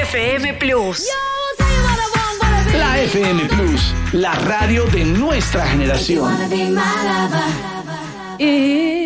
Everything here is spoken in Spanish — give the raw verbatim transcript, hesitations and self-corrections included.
F M Plus. La F M Plus, la radio de nuestra generación. Y